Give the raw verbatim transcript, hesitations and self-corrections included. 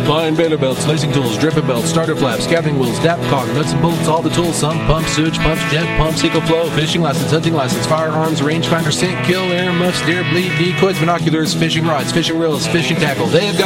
Line baler belts, lacing tools, dripping belts, starter flaps, gathering wheels, dap caulk, nuts and bolts, all the tools, sump, pumps, sewage pumps, jet pumps, EcoFlow, fishing license, hunting license, firearms, rangefinder, scent, kill, air muffs, deer bleed, decoys, binoculars, fishing rods, fishing reels, fishing tackle. They have got